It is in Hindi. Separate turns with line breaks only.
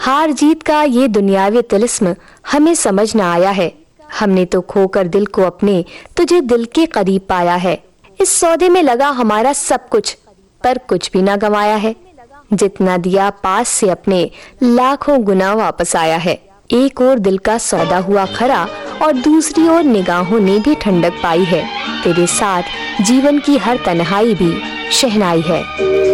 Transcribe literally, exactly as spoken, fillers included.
हार जीत का ये दुनियावी तिलिस्म हमें समझ न आया है। हमने तो खोकर दिल को अपने तुझे दिल के करीब पाया है। इस सौदे में लगा हमारा सब कुछ, पर कुछ भी ना गंवाया है। जितना दिया पास से अपने लाखों गुना वापस आया है। एक और दिल का सौदा हुआ खरा और दूसरी ओर निगाहों ने भी ठंडक पाई है। तेरे साथ जीवन की हर तन्हाई भी शहनाई है।